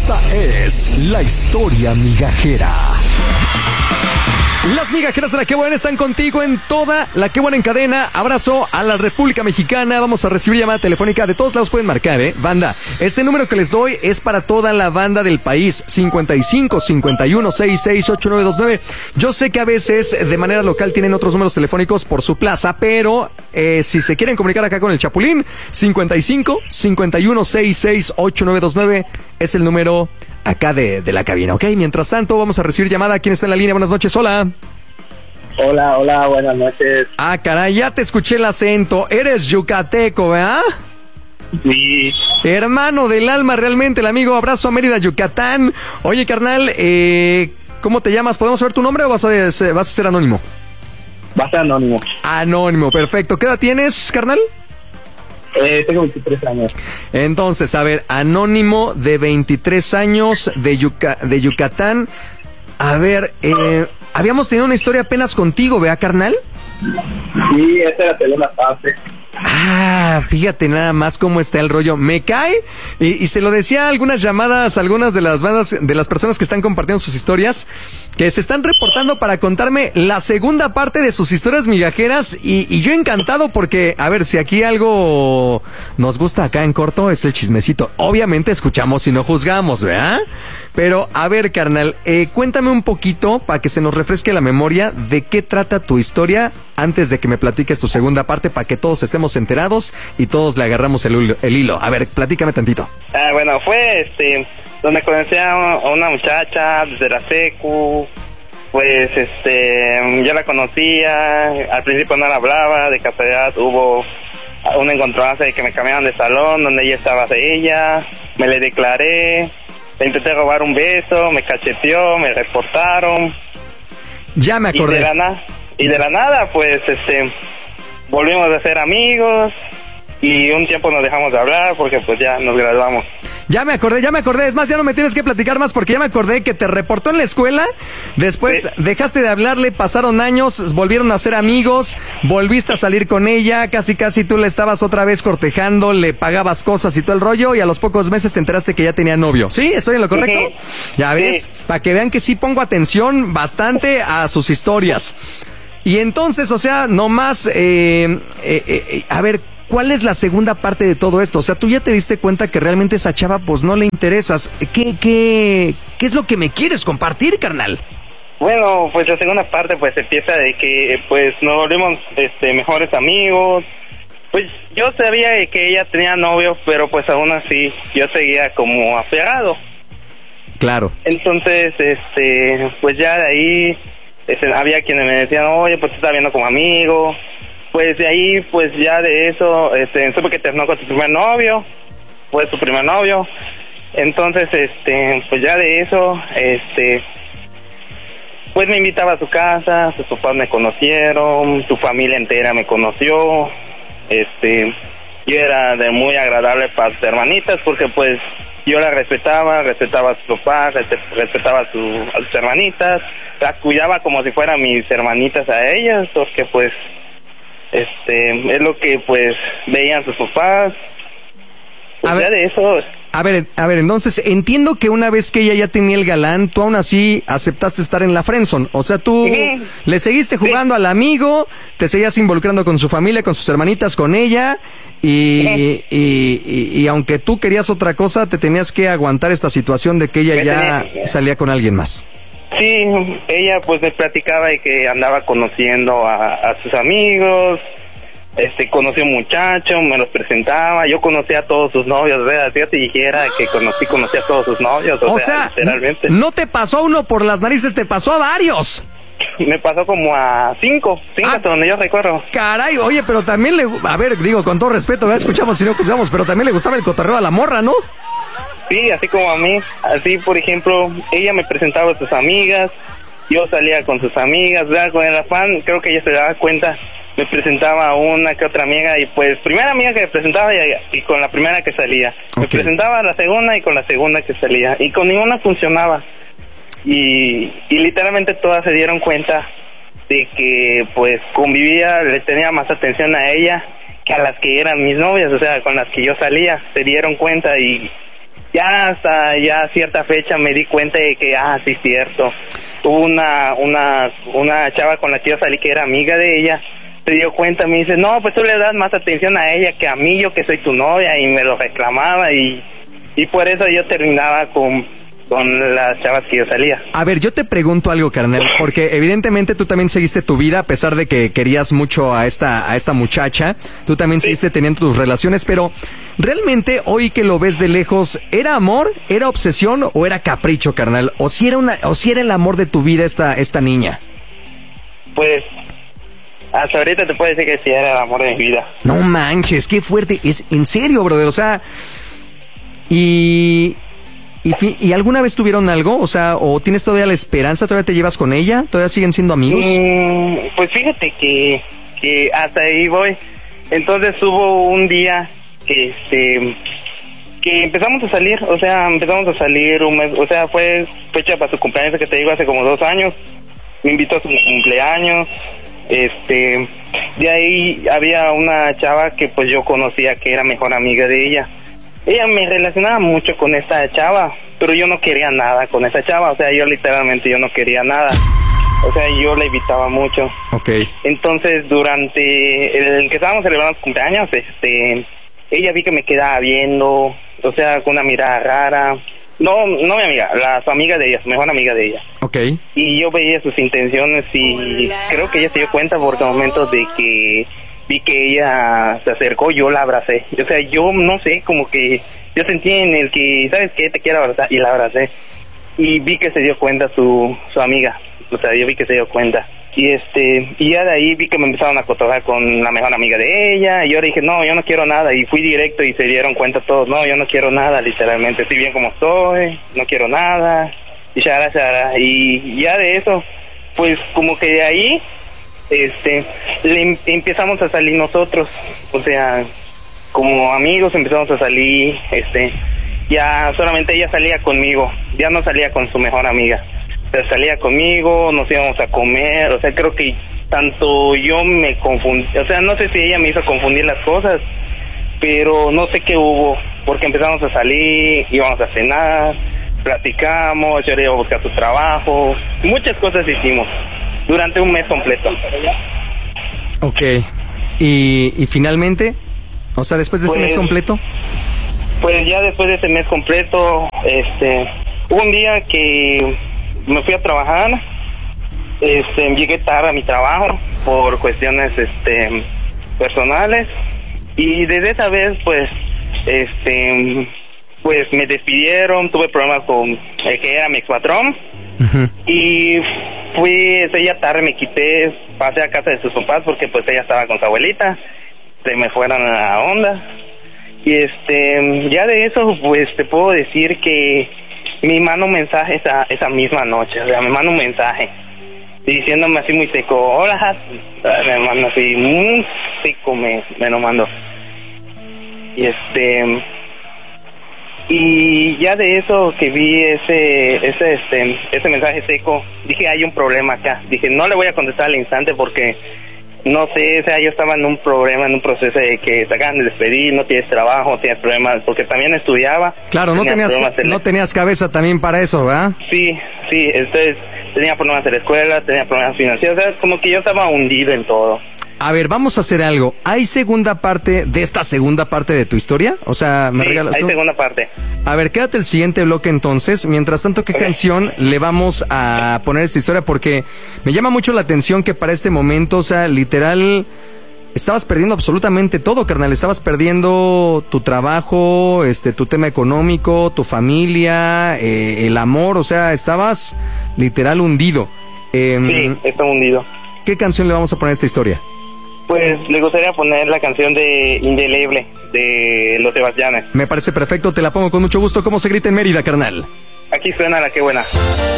Esta es la historia migajera. Las migajeras de La Qué Buena están contigo en toda La Qué Buena en cadena. Abrazo a la República Mexicana. Vamos a recibir llamada telefónica. De todos lados pueden marcar, banda. Este número que les doy es para toda la banda del país. 55 51 66 8929. Yo sé que a veces de manera local tienen otros números telefónicos por su plaza, pero si se quieren comunicar acá con el Chapulín, 55 51 66 8929 es el número acá de la cabina, ¿ok? Mientras tanto, vamos a recibir llamada. ¿Quién está en la línea? Buenas noches, hola. Hola, buenas noches. Ah, caray, ya te escuché el acento. Eres yucateco, ¿verdad? Sí. Hermano del alma, realmente, el amigo. Abrazo a Mérida, Yucatán. Oye, carnal, ¿cómo te llamas? ¿Podemos saber tu nombre o vas a ser anónimo? Va a ser anónimo. Anónimo, perfecto. ¿Qué edad tienes, carnal? Tengo 23 años. Entonces, a ver, anónimo de 23 años de Yucatán. A ver, habíamos tenido una historia apenas contigo, ¿verdad, carnal? Sí, esa es la segunda parte. Ah, fíjate nada más cómo está el rollo. Me cae, y se lo decía a algunas llamadas, algunas de las bandas, de las personas que están compartiendo sus historias, que se están reportando para contarme la segunda parte de sus historias migajeras, y yo encantado porque, a ver, si aquí algo nos gusta acá en corto es el chismecito. Obviamente escuchamos y no juzgamos, ¿verdad? Pero, a ver, carnal, cuéntame un poquito para que se nos refresque la memoria de qué trata tu historia antes de que me platiques tu segunda parte, para que todos estemos enterados y todos le agarramos el hilo. A ver, platícame tantito. Bueno, fue donde conocí a una muchacha desde la secu. Pues yo la conocía, al principio no la hablaba, de casualidad hubo un encontronazo de que me cambiaron de salón donde ella estaba de ella, me le declaré, le intenté robar un beso, me cacheteó, me reportaron. Ya me acordé. Y de la nada, pues, volvimos a ser amigos y un tiempo nos dejamos de hablar porque pues ya nos graduamos. Ya me acordé. Es más, ya no me tienes que platicar más porque ya me acordé que te reportó en la escuela. Después sí. Dejaste de hablarle, pasaron años, volvieron a ser amigos, volviste a salir con ella, casi tú le estabas otra vez cortejando, le pagabas cosas y todo el rollo, y a los pocos meses te enteraste que ya tenía novio. ¿Sí? ¿Estoy en lo correcto? Uh-huh. Ya ves, sí. Para que vean que sí pongo atención bastante a sus historias. Y entonces, o sea, nomás, a ver, ¿cuál es la segunda parte de todo esto? O sea, tú ya te diste cuenta que realmente esa chava, pues, no le interesas. ¿Qué es lo que me quieres compartir, carnal? Bueno, pues la segunda parte, pues, empieza de que, pues, nos volvimos, mejores amigos. Pues, yo sabía que ella tenía novio, pero, pues, aún así, yo seguía como aferrado. Claro. Entonces, pues, ya de ahí, había quienes me decían, oye, pues, te está viendo como amigo. Pues de ahí, pues ya de eso, supe que terminó con su primer novio, fue su primer novio. Entonces, pues ya de eso, pues me invitaba a su casa, sus papás me conocieron, su familia entera me conoció. Yo era de muy agradable para sus hermanitas porque pues yo la respetaba a sus papás, respetaba a sus hermanitas, las cuidaba como si fueran mis hermanitas a ellas, porque pues es lo que pues veían sus papás. Pues a ver, de eso. A ver, entonces entiendo que una vez que ella ya tenía el galán, tú aún así aceptaste estar en la friendzone. O sea, tú le seguiste jugando al amigo, te seguías involucrando con su familia, con sus hermanitas, con ella, y aunque tú querías otra cosa, te tenías que aguantar esta situación de que ella ya salía con alguien más. Sí, ella pues me platicaba de que andaba conociendo a sus amigos, conocí a un muchacho, me los presentaba, yo conocía a todos sus novios, ¿verdad? Si yo te dijera que conocí a todos sus novios, o sea, literalmente. No te pasó a uno por las narices, te pasó a varios. Me pasó como a cinco hasta donde yo recuerdo. Caray, oye, pero también a ver, digo, con todo respeto, ¿verdad? Escuchamos y no escuchamos, pero también le gustaba el cotorreo a la morra, ¿no? Sí, así como a mí. Así, por ejemplo, ella me presentaba a sus amigas, yo salía con sus amigas, ¿verdad? Con el afán, creo que ella se daba cuenta, me presentaba a una que otra amiga, y pues, primera amiga que me presentaba y con la primera que salía. Okay. Me presentaba a la segunda y con la segunda que salía, y con ninguna funcionaba. Y literalmente todas se dieron cuenta de que, pues, convivía, le tenía más atención a ella que a las que eran mis novias, o sea, con las que yo salía. Se dieron cuenta y Ya hasta ya cierta fecha me di cuenta de que, sí, cierto. Hubo una chava con la que yo salí que era amiga de ella, se dio cuenta, me dice, no, pues tú le das más atención a ella que a mí, yo que soy tu novia, y me lo reclamaba, y por eso yo terminaba con las chavas que yo salía. A ver, yo te pregunto algo, carnal, porque evidentemente tú también seguiste tu vida, a pesar de que querías mucho a esta muchacha, tú también seguiste teniendo tus relaciones, pero realmente hoy que lo ves de lejos, ¿era amor, era obsesión o era capricho, carnal? ¿O si era el amor de tu vida esta niña? Pues hasta ahorita te puedo decir que sí era el amor de mi vida. No manches, qué fuerte, es en serio, brother, o sea, ¿Y alguna vez tuvieron algo? O sea, ¿o tienes todavía la esperanza? ¿Todavía te llevas con ella? ¿Todavía siguen siendo amigos? Pues fíjate que hasta ahí voy. Entonces hubo un día que empezamos a salir, un mes, o sea, fue fecha para su cumpleaños, que te digo, hace como 2 años. Me invitó a su cumpleaños. De ahí había una chava que pues yo conocía que era mejor amiga de ella. Ella me relacionaba mucho con esta chava, pero yo no quería nada con esa chava, o sea, yo no quería nada. O sea, yo la evitaba mucho. Okay. Entonces, durante el que estábamos celebrando los cumpleaños, ella vi que me quedaba viendo, o sea, con una mirada rara. No mi amiga, su amiga de ella, su mejor amiga de ella. Okay. Y yo veía sus intenciones y creo que ella se dio cuenta por momentos de que vi que ella se acercó, yo la abracé. O sea, yo no sé, como que yo sentí en el que, ¿sabes qué? Te quiero abrazar, y la abracé. Y vi que se dio cuenta su amiga. O sea, yo vi que se dio cuenta. Y ya de ahí vi que me empezaron a cotorrear con la mejor amiga de ella. Y yo le dije, no, yo no quiero nada. Y fui directo y se dieron cuenta todos, no, yo no quiero nada, literalmente. Estoy bien como estoy, no quiero nada. Y shara. Y ya de eso, pues como que de ahí, empezamos a salir nosotros. O sea, como amigos empezamos a salir, ya solamente ella salía conmigo, ya no salía con su mejor amiga. O sea, salía conmigo, nos íbamos a comer, o sea, creo que tanto yo me confundí, o sea, no sé si ella me hizo confundir las cosas, pero no sé qué hubo, porque empezamos a salir, íbamos a cenar, platicamos, yo le iba a buscar su trabajo, muchas cosas hicimos, durante un mes completo. Ok, y finalmente, o sea, después de ese mes completo. Pues ya después de ese mes completo, hubo un día que me fui a trabajar, llegué tarde a mi trabajo por cuestiones personales, y desde esa vez pues me despidieron, tuve problemas con el que era mi expatrón. Uh-huh. Y fui ese día tarde, me quité, pasé a casa de sus papás porque pues ella estaba con su abuelita, se me fueron a la onda. Y ya de eso pues te puedo decir que me mandó un mensaje esa misma noche, o sea, me mandó un mensaje diciéndome así muy seco, hola, me mandó así muy seco, me lo mandó. Y ya de eso que vi ese mensaje seco, dije, hay un problema acá. Dije, no le voy a contestar al instante porque no sé, o sea, yo estaba en un problema, en un proceso de que te acaban de despedir, no tienes trabajo, tienes problemas, porque también estudiaba. Claro, no tenías cabeza también para eso, ¿verdad? Sí, entonces tenía problemas de la escuela, tenía problemas financieros, o sea, como que yo estaba hundido en todo. A ver, vamos a hacer algo. ¿Hay segunda parte de esta segunda parte de tu historia? O sea, ¿me regalas tú? Hay segunda parte. A ver, quédate el siguiente bloque entonces. Mientras tanto, ¿qué canción le vamos a poner a esta historia? Porque me llama mucho la atención que para este momento, o sea, literal, estabas perdiendo absolutamente todo, carnal. Estabas perdiendo tu trabajo, tu tema económico, tu familia, el amor, o sea, estabas literal hundido. Sí, estaba hundido. ¿Qué canción le vamos a poner a esta historia? Pues le gustaría poner la canción de Indeleble, de Los Sebastianes. Me parece perfecto, te la pongo con mucho gusto. ¿Cómo se grita en Mérida, carnal? Aquí suena la que buena.